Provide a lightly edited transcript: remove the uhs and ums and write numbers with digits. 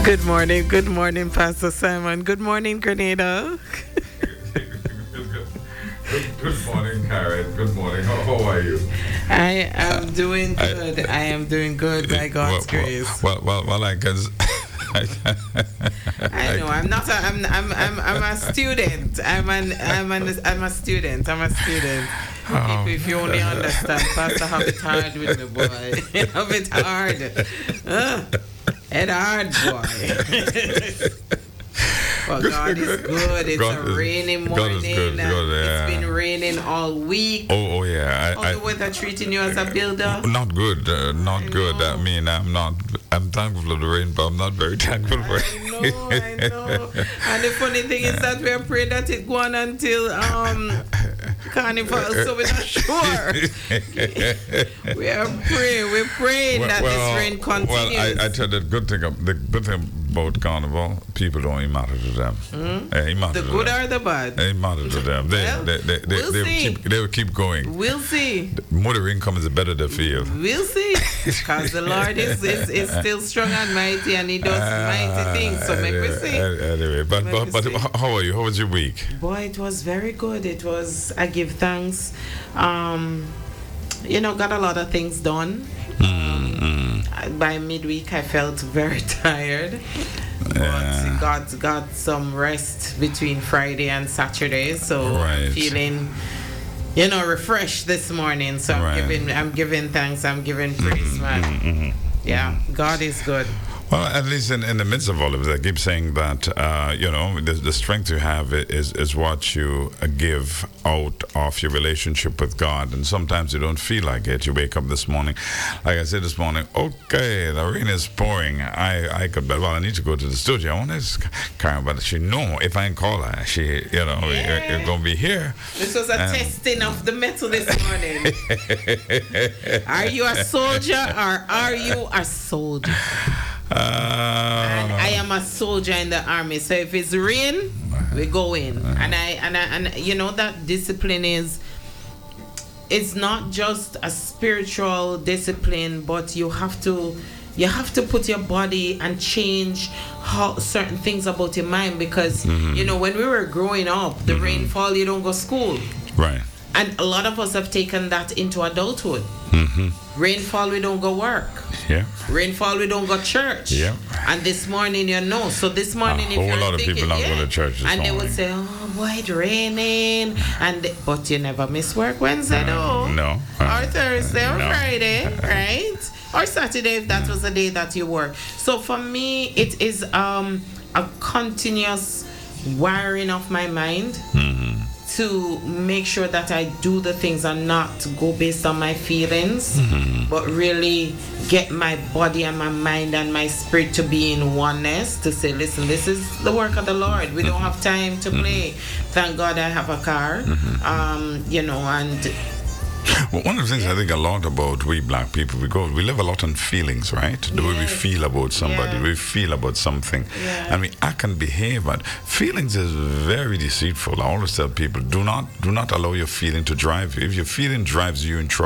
Good morning, Pastor Simon. Good morning, Grenada. Good morning, Karen. Good morning. How are you? I am doing good. I am doing good by God's grace. Well, I guess. I know. I'm not. I'm a student. I'm a student. I'm a student. If you only understand, Pastor, have it hard with me, boy. Have it hard. It hard, boy. Well, God is good. It's a rainy morning. God is good. It's been raining all week. Oh yeah. How the weather treating you as a builder? Not good. Not good. I mean, I'm thankful for the rain, but I'm not very thankful for it. I know. And the funny thing is that we are praying that it go on until Carnival, so we're not sure. We're praying that this rain continues. Well, I tell you the good thing about Carnival, people don't even matter to them. The good or the bad? It matters to them. They will keep going. We'll see. The more the rain comes, the better they feel. We'll see. Because the Lord is still strong and mighty, and He does mighty things. So make we see. Anyway, but how are you? How was your week? Boy, it was very good. It was. I give thanks. Got a lot of things done. By midweek, I felt very tired. But got some rest between Friday and Saturday, so I'm feeling, refreshed this morning. So I'm giving thanks. I'm giving praise, man. Yeah, God is good. Well, at least in the midst of all of this, I keep saying that, the strength you have is what you give out of your relationship with God. And sometimes you don't feel like it. You wake up this morning, like I said this morning, okay, the rain is pouring. I need to go to the studio. I want to ask Karen, but she know if I call her, you're going to be here. This was a testing of the metal this morning. Are you a soldier or are you a soldier? And I am a soldier in the army, so if it's rain, we go in. And that discipline it's not just a spiritual discipline, but you have to put your body and change how certain things about your mind, because when we were growing up, the rainfall, you don't go to school, right? And a lot of us have taken that into adulthood. Rainfall, we don't go work. Yeah. Rainfall, we don't go church. Yeah. And this morning, So this morning, if you're a lot of people not going to church this morning. They would say, "Oh boy, it's raining," but you never miss work Wednesday, though. No. Or Thursday or Friday, right? Or Saturday if that was the day that you work. So for me, it is a continuous wiring of my mind. To make sure that I do the things and not go based on my feelings, but really get my body and my mind and my spirit to be in oneness, to say, listen, this is the work of the Lord. We don't have time to play. Thank God I have a car, and... Well, one of the things I think a lot about we black people, we live a lot on feelings, right? The way we feel about somebody, we feel about something. I mean, I can behave, but feelings is very deceitful. I always tell people, do not allow your feeling to drive you. If your feeling drives you in trouble,